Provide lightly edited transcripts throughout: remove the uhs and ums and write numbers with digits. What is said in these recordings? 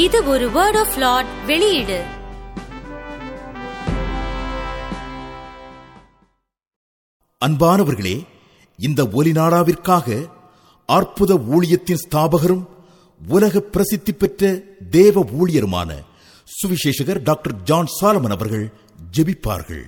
இது ஒரு word of Lord வெளியீடு. அன்பானவர்களே, இந்த ஒலிநாடாவிற்காக அற்புத ஊழியத்தின் ஸ்தாபகரும் உலக பிரசித்தி பெற்ற தேவ ஊழியருமான சுவிசேஷகர் டாக்டர் ஜான் சாலமன் அவர்கள் ஜெபிப்பார்கள்.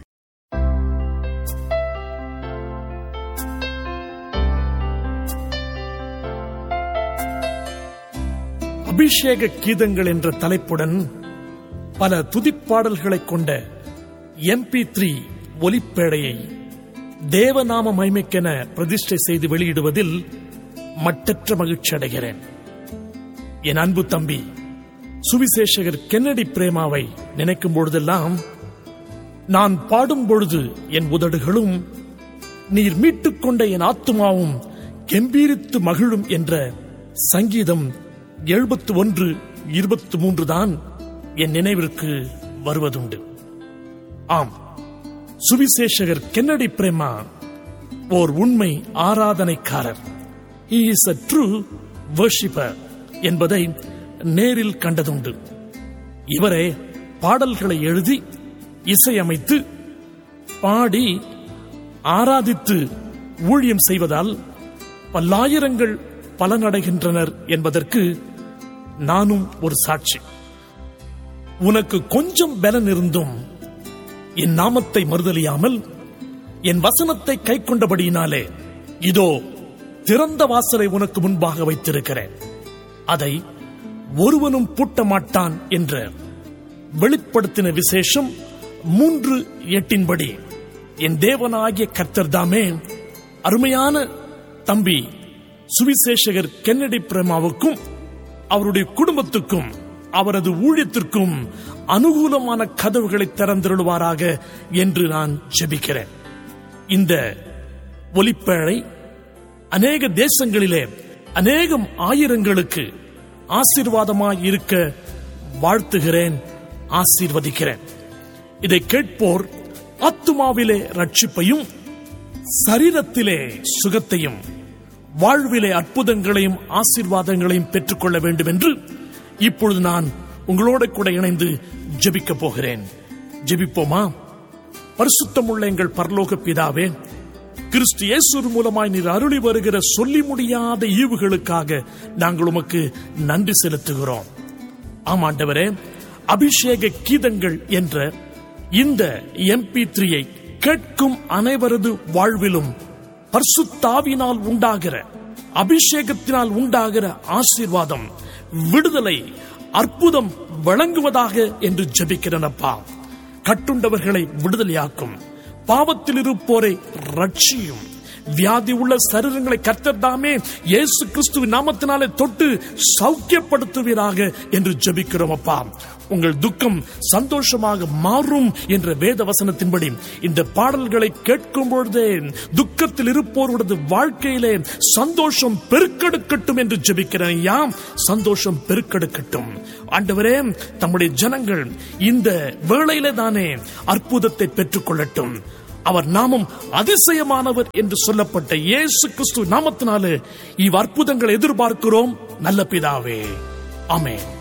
அபிஷேக கீதங்கள் என்ற தலைப்புடன் பல துதிப்பாடல்களை கொண்ட MP3 ஒலிப்பேடையை தேவநாம மகிமைக்கென பிரதிஷ்டை செய்து வெளியிடுவதில் மட்டற்ற மகிழ்ச்சி அடைகிறேன். என் அன்பு தம்பி சுவிசேஷகர் கென்னடி பிரேமாவை நினைக்கும் பொழுதெல்லாம், நான் பாடும் பொழுது என் உதடுகளும் நீர் மீட்டுக்கொண்ட என் ஆத்துமாவும் கெம்பீரித்து மகிழும் என்ற சங்கீதம் 71:23 தான் என் நினைவிற்கு வருவதுண்டு. ஆம், சுவிசேஷகர் கென்னடி பிரேமா ஓர் உண்மை ஆராதனைக்காரர். He is a true worshipper என்பதை நேரில் கண்டதுண்டு. இவரே பாடல்களை எழுதி இசையமைத்து பாடி ஆராதித்து ஊழியம் செய்வதால் பல்லாயிரங்கள் பலனடைகின்றனர் என்பதற்கு நானும் ஒரு சாட்சி. உனக்கு கொஞ்சம் பலன் இருந்தும் என் நாமத்தை மறுதலியாமல் என் வசனத்தை கை கொண்டபடியினாலே இதோ திறந்த வாசலை உனக்கு முன்பாக வைத்திருக்கிறேன், அதை ஒருவனும் பூட்ட மாட்டான் என்ற வெளிப்படுத்தின விசேஷம் 3:8 என் தேவனாகிய கர்த்தர் தாமே அருமையான தம்பி சுவிசேஷகர் கென்னடி பிரேமாவுக்கும் அவருடைய குடும்பத்துக்கும் அவரது ஊழியத்திற்கும் அனுகூலமான கதவுகளை திறந்திருவாராக என்று நான் ஜெபிக்கிறேன். இந்த ஒலிப்பேழை அநேக தேசங்களிலே அநேகம் ஆயிரங்களுக்கு ஆசீர்வாதமாய் இருக்க வாழ்த்துகிறேன், ஆசீர்வதிக்கிறேன். இதை கேட்போர் ஆத்துமாவிலே ரட்சிப்பையும் சரீரத்திலே சுகத்தையும் வாழ்விலே அற்புதங்களையும் ஆசீர்வாதங்களையும் பெற்றுக்கொள்ள வேண்டும் என்று இப்பொழுது நான் உங்களோட கூட இணைந்து ஜெபிக்க போகிறேன். ஜெபிப்போமா? பரிசுத்தமுள்ள எங்கள் பரலோக பிதாவே, கிறிஸ்து இயேசு மூலமாய் நீர் அருளி வருகிற சொல்லி முடியாத ஈவுகளுக்காக நாங்கள் உமக்கு நன்றி செலுத்துகிறோம். ஆமாண்டவரே, அபிஷேக கீதங்கள் என்ற இந்த MP3 கேட்கும் அனைவரது வாழ்விலும் பரிசுத்தாவினால் உண்டாகிற அபிஷேகத்தினால் உண்டாகிற ஆசீர்வாதம், விடுதலை, அற்புதம் வழங்குவதாக என்று ஜெபிக்கிறேனப்பா. கட்டுண்டவர்களை விடுதலையாக்கும், பாவத்தில் இருப்போரை ரட்சியும், வியாதி உள்ள சரீரங்களை கர்த்தர் தாமே இயேசு கிறிஸ்துவின் நாமத்தினாலே தொட்டு சௌக்கியப்படுத்துவீராக என்று ஜெபிக்கிறோம் அப்பா. உங்கள் துக்கம் சந்தோஷமாக மாறும் என்ற வேத வசனத்தின்படி இந்த பாடல்களை கேட்கும் பொழுதே துக்கத்தில் இருப்போருடைய வாழ்க்கையிலே சந்தோஷம் பெருக்கெடுக்கட்டும் என்று ஜெபிக்கிறேன். யாம் சந்தோஷம் பெருக்கெடுக்கட்டும். ஆண்டவரே, தம்முடைய ஜனங்கள் இந்த வேளையிலே தானே அற்புதத்தை பெற்றுக் கொள்ளட்டும். அவர் நாமம் அதிசயமானவர் என்று சொல்லப்பட்ட இயேசு கிறிஸ்து நாமத்தினாலே இவ் அற்புதங்களை எதிர்பார்க்கிறோம் நல்ல பிதாவே. ஆமென்.